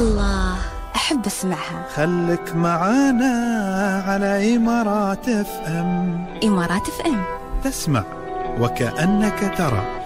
الله، أحب أسمعها. خلك معانا على إمارات FM. إمارات FM، تسمع وكأنك ترى.